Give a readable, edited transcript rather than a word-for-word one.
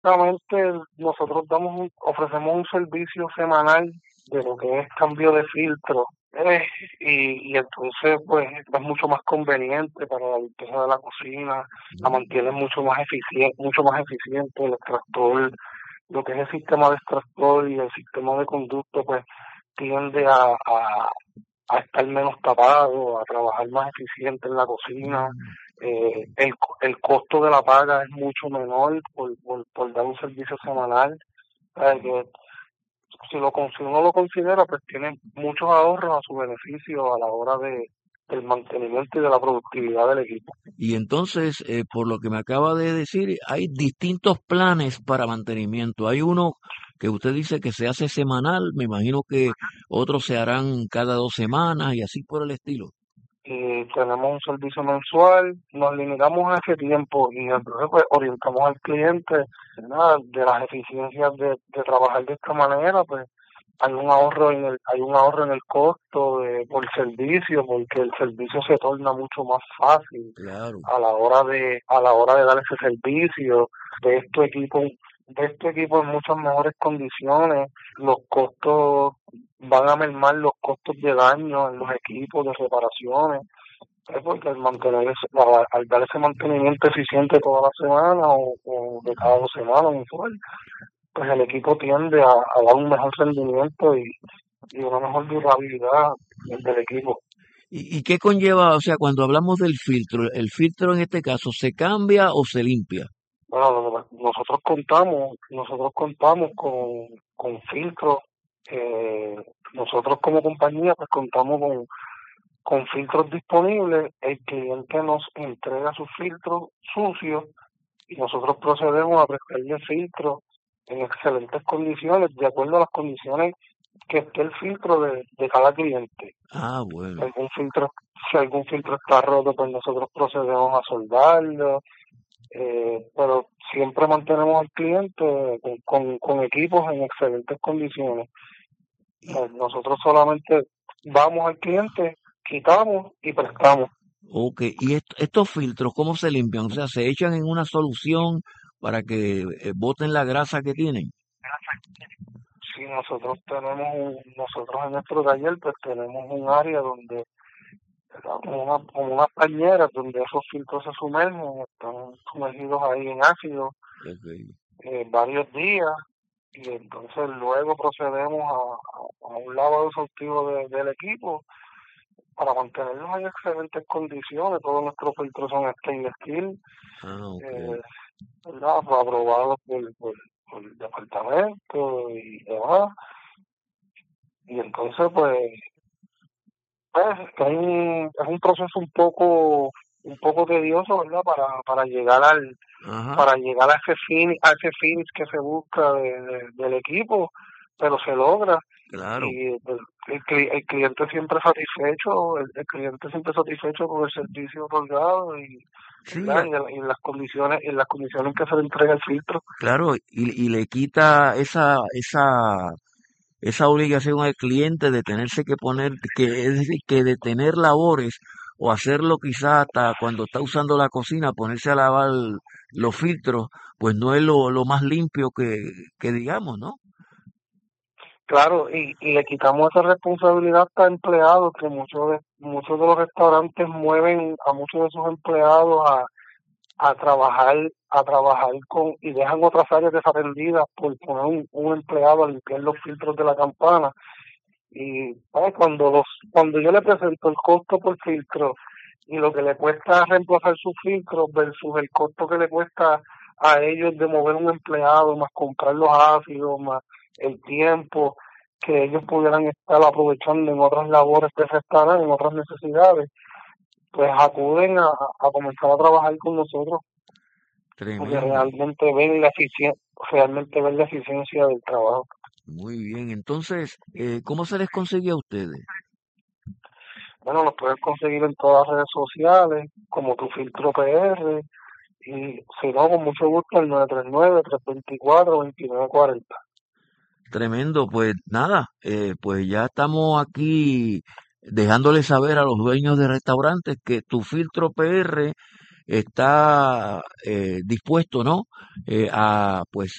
básicamente nosotros ofrecemos un servicio semanal de lo que es cambio de filtro. eh, y entonces pues es mucho más conveniente para la limpieza de la cocina, la mantiene mucho más eficiente el extractor, lo que es el sistema de extractor y el sistema de conducto pues tiende a estar menos tapado, a trabajar más eficiente en la cocina. Mm. El costo de la paga es mucho menor por dar un servicio semanal. Que si uno lo considera, pues tiene muchos ahorros a su beneficio a la hora del mantenimiento y de la productividad del equipo. Y entonces, por lo que me acaba de decir, hay distintos planes para mantenimiento. Hay uno que usted dice que se hace semanal, me imagino que otros se harán cada 2 semanas y así por el estilo. Y tenemos un servicio mensual, nos limitamos a ese tiempo y entonces pues orientamos al cliente, ¿verdad? De las eficiencias de trabajar de esta manera, pues hay un ahorro en el costo por servicio, porque el servicio se torna mucho más fácil Claro. a la hora de dar ese servicio, de este equipo, de este equipo en muchas mejores condiciones, los costos van a mermar los costos de daño en los equipos de reparaciones, porque al dar ese mantenimiento eficiente toda la semana o de cada 2 semanas mensual, pues el equipo tiende a dar un mejor rendimiento y una mejor durabilidad del equipo. ¿Y qué conlleva, o sea, cuando hablamos del filtro, el filtro en este caso, se cambia o se limpia? Bueno, nosotros contamos con filtros, eh, nosotros como compañía pues contamos con filtros disponibles, el cliente nos entrega sus filtros sucios y nosotros procedemos a prestarle filtros en excelentes condiciones, de acuerdo a las condiciones que esté el filtro de cada cliente. Ah, Si bueno. algún filtro, si algún filtro está roto, pues nosotros procedemos a soldarlo, pero siempre mantenemos al cliente con equipos en excelentes condiciones. Y, Nosotros solamente vamos al cliente, quitamos y prestamos. ok, y estos filtros, ¿cómo se limpian? O sea, se echan en una solución para que boten la grasa que tienen. Si nosotros en nuestro taller pues tenemos un área donde, ¿verdad? Como unas bañeras donde esos filtros se sumergen, están sumergidos ahí en ácido Ok. varios días y entonces luego procedemos a un lavado exhaustivo del equipo para mantenerlos en excelentes condiciones. Todos nuestros filtros son stainless steel, Ah, ok. eh, ¿verdad? Aprobados por el departamento y demás. Y entonces, pues es un proceso un poco tedioso, ¿verdad? Ajá, Para llegar a ese finish que se busca del equipo, pero se logra claro. y pues, el cliente siempre satisfecho, el cliente siempre satisfecho con el servicio otorgado y, Sí, ¿verdad? En las condiciones en que se le entrega el filtro. claro, y le quita esa obligación al cliente de tenerse que poner, que es decir, que de tener labores o hacerlo quizá hasta cuando está usando la cocina, ponerse a lavar los filtros, pues no es lo más limpio que digamos, ¿no? Claro, y le quitamos esa responsabilidad a empleados que muchos de los restaurantes mueven a muchos de sus empleados a trabajar y dejan otras áreas desatendidas por poner un empleado a limpiar los filtros de la campana. Y pues, cuando yo le presento el costo por filtro y lo que le cuesta reemplazar sus filtros versus el costo que le cuesta a ellos de mover un empleado, más comprar los ácidos, más el tiempo que ellos pudieran estar aprovechando en otras labores de restaurante, en otras necesidades, pues acuden a comenzar a trabajar con nosotros porque Tremendo. realmente ven la eficiencia del trabajo. Muy bien. Entonces, ¿cómo se les consigue a ustedes? Bueno, los puedes conseguir en todas las redes sociales, como Tu Filtro PR, y si no, con mucho gusto, el 939-324-2940. Tremendo, pues nada, pues ya estamos aquí dejándole saber a los dueños de restaurantes que Tu Filtro PR está dispuesto, ¿no? A pues